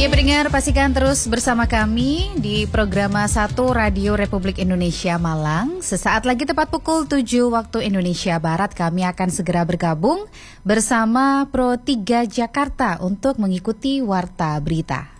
Ya pendengar, pastikan terus bersama kami di program 1 Radio Republik Indonesia Malang. Sesaat lagi tepat pukul 7 waktu Indonesia Barat, kami akan segera bergabung bersama Pro 3 Jakarta untuk mengikuti Warta Berita.